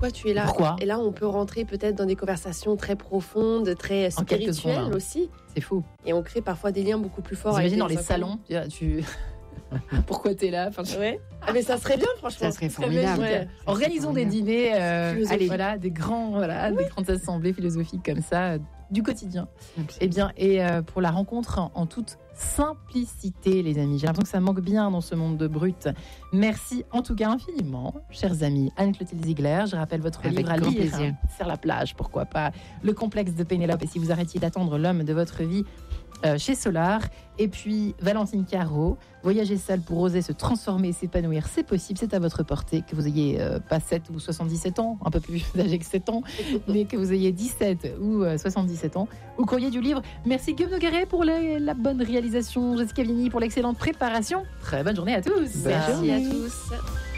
pourquoi tu es là. Pourquoi ? Et là, on peut rentrer peut-être dans des conversations très profondes, très En quelques spirituelles secondes, hein. aussi. C'est fou. Et on crée parfois des liens beaucoup plus forts. Vous avec imaginez dans des les salons, tu... pourquoi t'es là, enfin, Ouais. Ah, mais ça serait bien, franchement. Ça serait formidable. Ouais. Organisons des dîners, Philosophiques. voilà, des grandes assemblées philosophiques comme ça, du quotidien. Eh bien, et pour la rencontre en toute simplicité, les amis. J'ai l'impression que ça manque bien dans ce monde de brut. Merci en tout cas infiniment, chers amis. Anne-Clotilde Ziegler, je rappelle votre Avec livre à grand lire, plaisir. Sur la plage, pourquoi pas. Le complexe de Pénélope, et si vous arrêtiez d'attendre l'homme de votre vie, chez Solar. Et puis Valentine Caro, voyager seule pour oser se transformer et s'épanouir, c'est possible, c'est à votre portée, que vous ayez pas 7 ou 77 ans, un peu plus âgé que 7 ans, mais que vous ayez 17 ou 77 ans, au courrier du livre. Merci Guillaume Nogaret pour la bonne réalisation, Jessica Vigny pour l'excellente préparation. Très bonne journée à tous. Merci à tous.